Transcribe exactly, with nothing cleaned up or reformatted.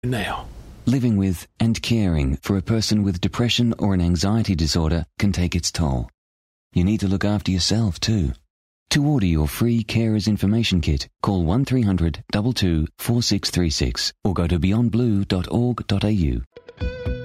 now. Living with and caring for a person with depression or an anxiety disorder can take its toll. You need to look after yourself too. To order your free Carers Information Kit, call one three hundred two two four six three six or go to beyond blue dot org dot a u.